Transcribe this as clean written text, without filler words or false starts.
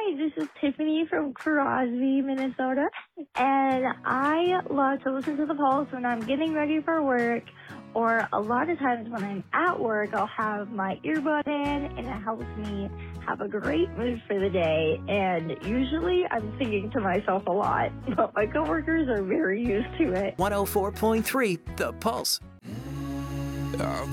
Hi, this is Tiffany from Crosby, Minnesota, and I love to listen to the Pulse when I'm getting ready for work, or a lot of times when I'm at work, I'll have my earbud in, and it helps me have a great mood for the day, and usually I'm singing to myself a lot, but my coworkers are very used to it. 104.3 The Pulse. I've